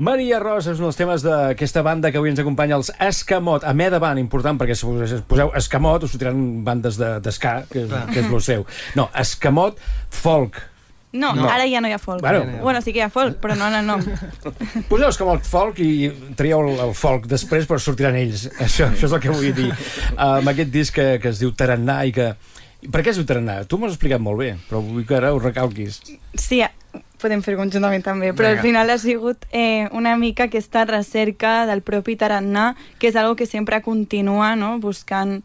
Maria Rosa és un dels temes d'aquesta banda que avui ens acompanya, els Escamot. A de band, important, perquè si poseu Escamot us sortiran bandes d'esca, que és el seu. No, Escamot Folk. No, ara ja no hi ha folk. Bueno, sí que hi ha folk, però no en el nom. Poseu Escamot Folk i trieu el folk després, però sortiran ells. Això és el que vull dir. Amb aquest disc que es diu Tarannà i que... Per què es diu Tarannà? Tu m'ho has explicat molt bé, però vull que ara ho recalquis. Sí, podem fer conjuntament també, però al final ha sigut una mica aquesta recerca del propi tarannà, que és algo que sempre continua, no? Buscant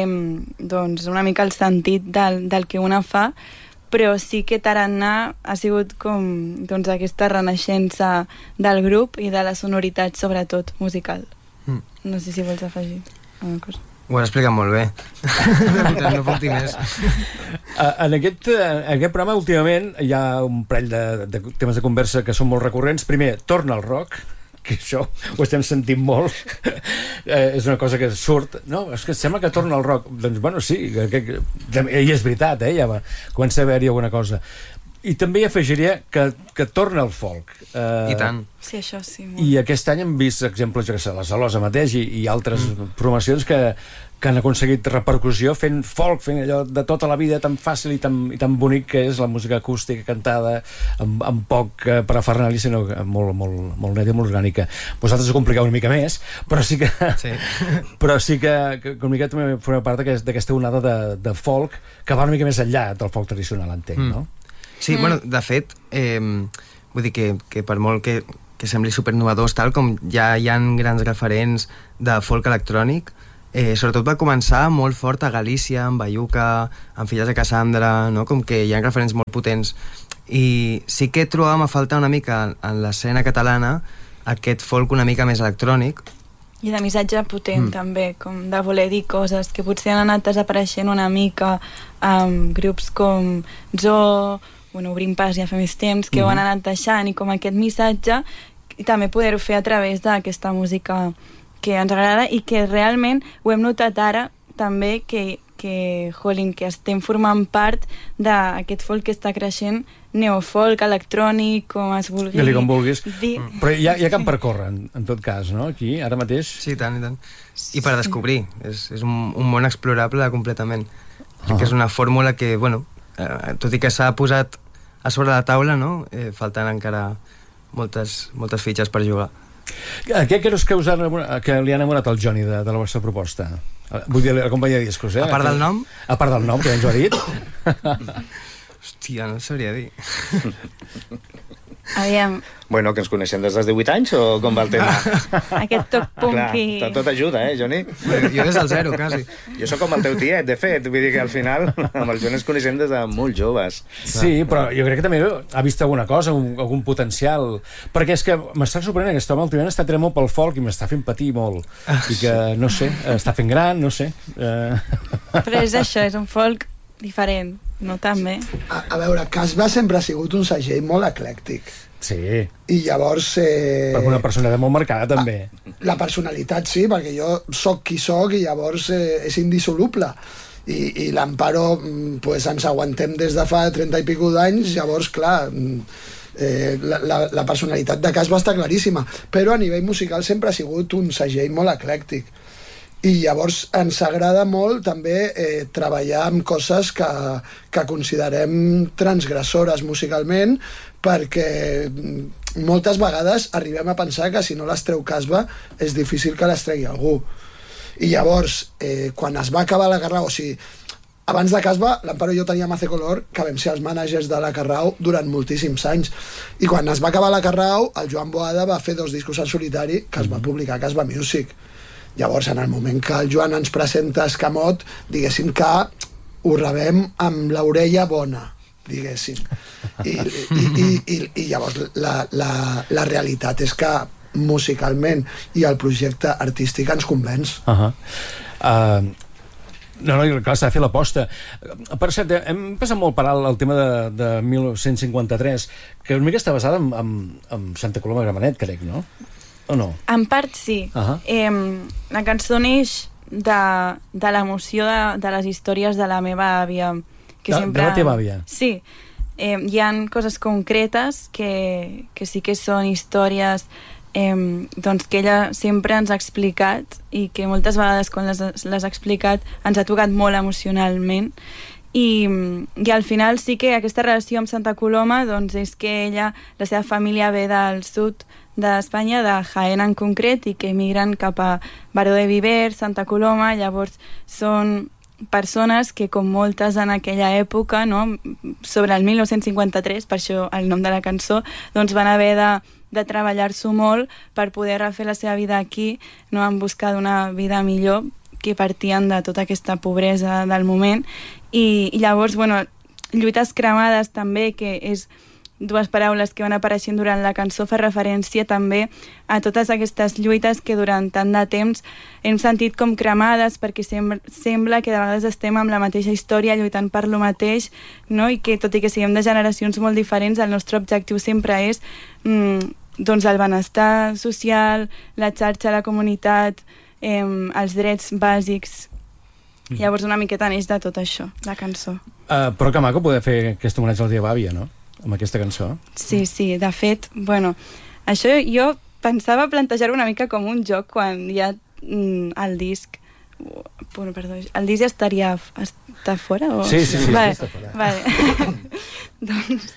doncs, una mica el sentit del que una fa, però sí que tarannà ha sigut com doncs, aquesta renaixença del grup i de la sonoritat, sobretot musical. No sé si vols afegir alguna cosa. Ho has explicat molt bé. No puc dir més. En aquest programa, últimament, hi ha un parell de temes de conversa que són molt recurrents. Primer, torna al rock, que això ho estem sentint molt. És una cosa que surt. No, és que sembla que torna al rock. Doncs, bueno, sí, i és veritat, ja va. Comença a haver-hi alguna cosa. I també hi afegiria que torna al folk. I tant. Sí, això sí. I aquest any hem vist exemples, jo que sé, la Salosa mateix i altres formacions que han aconseguit repercussió fent folk, fent allò de tota la vida tan fàcil i tan bonic que és la música acústica cantada amb poc parafernali, sinó molt neta i molt orgànica. Vosaltres ho compliqueu una mica més, però sí que però sí que una mica també forma part d'aquesta onada de folk que va una mica més enllà del folk tradicional, entenc, no? Sí, bueno, de fet, vull dir que per molt que sembli supernovadors, tal com ja hi ha grans referents de folk electrònic, sobretot va començar molt fort a Galícia, amb Bayuca, amb Filles de Cassandra, no? Com que hi ha referents molt potents. I sí que trobàvem a faltar una mica en l'escena catalana aquest folk una mica més electrònic. I de missatge potent, també, com de voler dir coses que potser han anat desapareixent una mica amb grups com Zoo, bueno, Obrim Pas ja fa més temps, que ho han anat deixant, i com aquest missatge, i també poder-ho fer a través d'aquesta música que ens agrada i que realment ho hem notat ara també que estem formant part d'aquest folk que està creixent, neofolk, electrònic, com es vulgui. Digues com vulguis. Però hi ha camp per córrer, en tot cas, no? Aquí, ara mateix. Sí, i tant. I per descobrir. És un món explorable completament. Que és una fórmula que, bueno, tot i que s'ha posat a sobre la taula, no? Falten encara moltes fitxes per jugar. Què creus que li ha enamorat el Johnny de la vostra proposta? Vull dir, la companyia de discos, A part del nom? A part del nom, que ja ens ho ha dit. Hòstia, no sabria dir. Aviam. Bueno, que ens coneixem des dels 18 anys o com va el tema? Aquest toc punky. Clar, tot ajuda, Johnny? Jo des del 0, quasi. Jo sóc com el teu tiet, de fet. Vull dir que al final amb el Johnny ens coneixem des de molt joves. Sí, però jo crec que també ha vist alguna cosa, algun potencial. Perquè és que m'està sorprenent, aquest home últimament està tirant molt pel folk i m'està fent patir molt. I que, no sé, està fent gran, no sé. Però és això, és un folk diferent. No tan bé. A veure, Casbah sempre ha sigut un segell molt eclèctic. Sí. I llavors... Per una personalitat molt marcada, també. La personalitat, sí, perquè jo soc qui soc i llavors és indissoluble. I l'Amparo, pues, ens aguantem des de fa 30 i pico d'anys, llavors, clar, la personalitat de Casbah està claríssima. Però a nivell musical sempre ha sigut un segell molt eclèctic. I llavors ens agrada molt també treballar amb coses que considerem transgressores musicalment, perquè moltes vegades arribem a pensar que si no les treu Casbah és difícil que les tregui algú. I llavors, quan es va acabar la Carrau, o sigui, abans de Casbah, l'Amparo i jo teníem AC Color, que vam ser els mànagers de la Carrau durant moltíssims anys. I quan es va acabar la Carrau, el Joan Boada va fer 2 discos en solitari que es va publicar a Casbah Music. Llavors, en el moment que el Joan ens presenta Escamot, diguéssim que ho rebem amb l'orella bona, diguéssim. I llavors la realitat és que musicalment i el projecte artístic ens convenç. No, clar, s'ha de fer l'aposta. Per cert, hem passat molt per alt el tema de 1953, que una mica està basada en Santa Coloma de Gramenet, crec, no? O no? En part sí. La cançó neix de l'emoció de les històries de la meva àvia. De la teva àvia? Sí. Hi ha coses concretes que sí que són històries doncs que ella sempre ens ha explicat i que moltes vegades quan les ha explicat ens ha tocat molt emocionalment i al final sí que aquesta relació amb Santa Coloma doncs és que ella, la seva família ve del sud d'Espanya, de Jaén en concret, i que emigren cap a Baró de Viver, Santa Coloma. Llavors són persones que, com moltes en aquella època, no, sobre el 1953, per això el nom de la cançó, doncs van haver de treballar-s'ho molt per poder refer la seva vida aquí, no, en busca d'una vida millor, que partien de tota aquesta pobresa del moment. I llavors, bueno, lluites cremades també, que és dues paraules que van apareixent durant la cançó, fa referència també a totes aquestes lluites que durant tant de temps hem sentit com cremades, perquè sembla que de vegades estem amb la mateixa història lluitant per lo mateix, no? I que tot i que siguem de generacions molt diferents, el nostre objectiu sempre és doncs el benestar social, la xarxa, la comunitat, els drets bàsics. Llavors una miqueta neix de tot això, la cançó. Però que maco poder fer aquest homenatge al dia Bàbia, no? Amb aquesta cançó. Sí, de fet, bueno, això jo pensava plantejar-ho una mica com un joc quan ja el disc... Bueno, perdó, el disc ja està fora? O... Sí, vale, està fora. Vale. Doncs,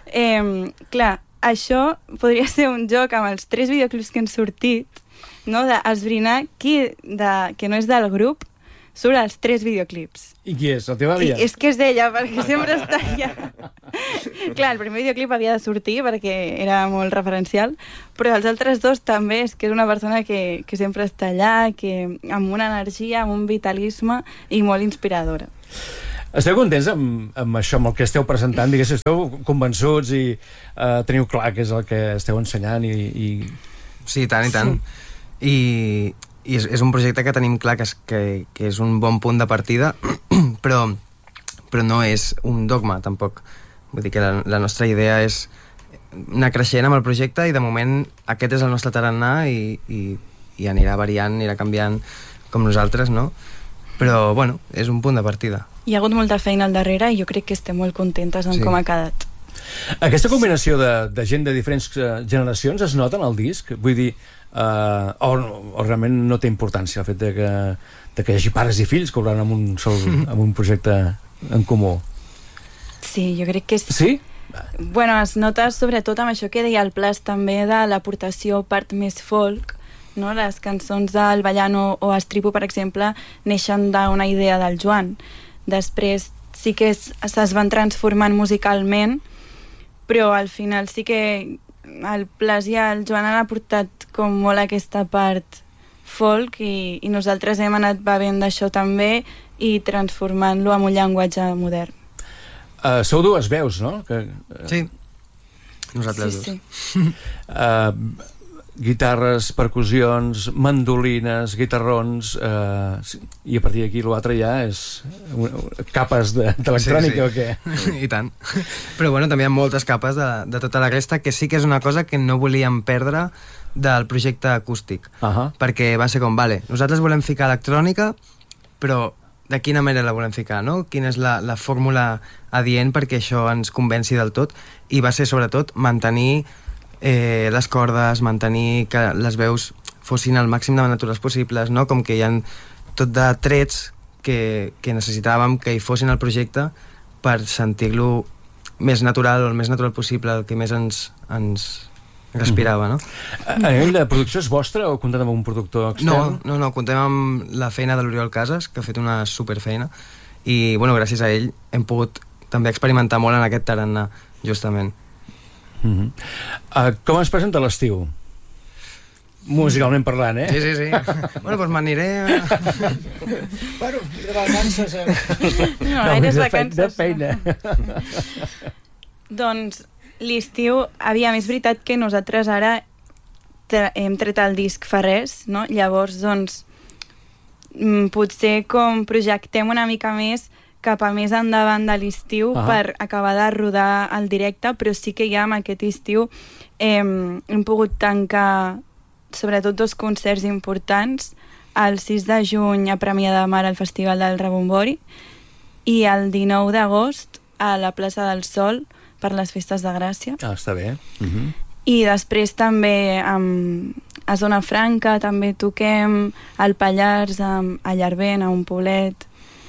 clar, això podria ser un joc amb els 3 videoclips que han sortit, no? D'esbrinar qui que no és del grup surt als 3 videoclips. I qui és? La teva àvia? És que és d'ella, perquè sempre està allà. Clar, el primer videoclip havia de sortir perquè era molt referencial, però els altres 2 també, és que és una persona que sempre està allà, que amb una energia, amb un vitalisme i molt inspiradora. Esteu contents amb això, amb el que esteu presentant? Diguéssim, esteu convençuts i teniu clar què és el que esteu ensenyant i... Sí, tant i tant. Sí. I és un projecte que tenim clar que és un bon punt de partida, però no és un dogma, tampoc. Vull dir que la nostra idea és anar creixent amb el projecte i de moment aquest és el nostre tarannà i anirà variant, anirà canviant com nosaltres, no? Però, bueno, és un punt de partida. Hi ha hagut molta feina al darrere i jo crec que estem molt contentes amb com ha quedat. Aquesta combinació de gent de diferents generacions es nota en el disc? Vull dir, o realment no té importància el fet de que hi hagi pares i fills que hauran amb un projecte en comú? Sí, jo crec que és... Sí? Bueno, es nota sobretot amb això que deia el Plas també de l'aportació part més folk, no? Les cançons del Ballano o Estripo, per exemple, neixen d'una idea del Joan. Després sí que es van transformant musicalment, però al final sí que el Plas i el Joan han aportat com molt aquesta part folk i nosaltres hem anat bevent d'això també i transformant-lo en un llenguatge modern. Sou 2 veus, no? Sí, nosaltres dos. Sí. Guitarres, percussions, mandolines, guitarrons, i a partir d'aquí l'altre ja és capes d'electrònica o què? I tant. Però bueno, també hi ha moltes capes de tota la resta, que sí que és una cosa que no volíem perdre del projecte acústic, perquè va ser com, vale, nosaltres volem ficar electrònica, però de quina manera la volem ficar, no? Quina és la fórmula adient perquè això ens convenci del tot, i va ser sobretot mantenir les cordes, mantenir que les veus fossin el màxim de naturals possibles, no? Com que hi ha tot de trets que necessitàvem que hi fossin al projecte per sentir-lo més natural, o el més natural possible, el que més ens respirava, no? A nivell de producció és vostra o comptem amb un productor extern? No, comptem amb la feina de l'Oriol Casas, que ha fet una superfeina, i bueno, gràcies a ell hem pogut també experimentar molt en aquest tarannà, justament. Com es presenta l'estiu? Musicalment parlant, eh? Sí. Bueno, doncs m'aniré... Bueno, de vacances, No, gaires vacances. De feina. Doncs l'estiu, aviam, és veritat que nosaltres ara hem tret el disc fa res, no? Llavors, doncs, potser com projectem una mica més cap a més endavant de l'estiu per acabar de rodar el directe, però sí que ja amb aquest estiu hem pogut tancar sobretot 2 concerts importants, el 6 de juny a Premià de Mar al Festival del Rebombori i el 19 d'agost a la plaça del Sol per les Festes de Gràcia. Està bé. I després també a Zona Franca també toquem, al Pallars, a Llarvén, a un poblet,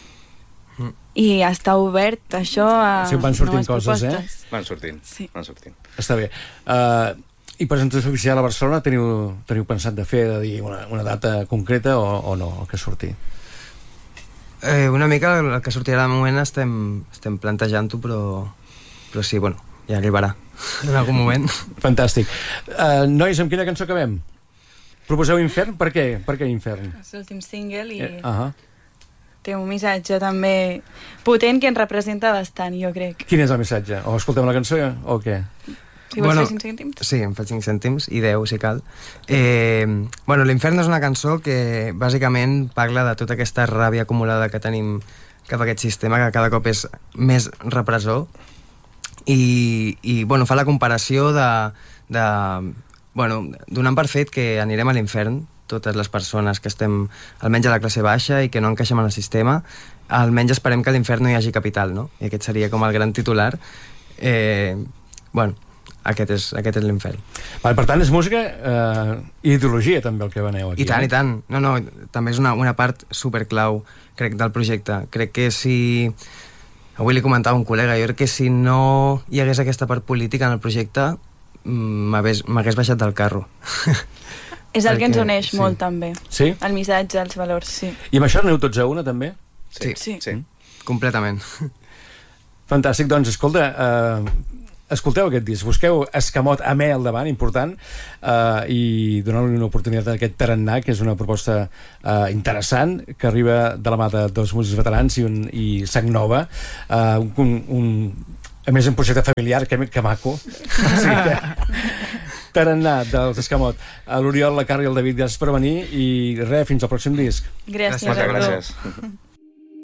i està obert això a van sortint noves coses, propostes. Van sortint, Sí. van sortint. Està bé. I presentació oficial a Barcelona teniu pensat de fer, de dir una data concreta o no, el que surti? Una mica el que sortirà de moment estem plantejant-ho, però sí, bueno, ja arribarà en algun moment. Fantàstic. Nois, amb quina cançó acabem? Proposeu Infern? Per què? Per què Infern? És l'últim single i Uh-huh. té un missatge també potent que ens representa bastant, jo crec. Quin és el missatge? O escoltem la cançó o què? Si vols fer 5 cèntims? Sí, em faig 5 cèntims i 10 si cal. Bueno, l'Infern és una cançó que bàsicament parla de tota aquesta ràbia acumulada que tenim cap a aquest sistema, que cada cop és més repressor, i bueno, fa la comparació bueno, donant per fet que anirem a l'infern totes les persones que estem almenys a la classe baixa i que no encaixem en el sistema. Almenys esperem que a l'infern no hi hagi capital, no? I aquest seria com el gran titular. Bueno, aquest és l'infern. Per tant, és música i ideologia també el que veneu aquí. I tant, i tant. No, també és una part superclau, crec, del projecte. Crec que si... Avui li comentava un col·lega, jo crec que si no hi hagués aquesta part política en el projecte m'hagués baixat del carro. És el que ens uneix molt, també. Sí? El missatge, els valors, sí. I amb això aneu tots a una, també? Sí. Completament. Fantàstic, doncs, escolta, escolteu aquest disc, busqueu Escamot amb E al davant, important, i doneu-li una oportunitat a aquest tarannà, que és una proposta interessant, que arriba de la mà de dos músics veterans i sang nova, a més un projecte familiar, que maco. Sí, tarannà dels Escamot. L'Oriol, la Carla i el David, gràcies per venir, i res, fins al pròxim disc. Gràcies. Moltes gràcies.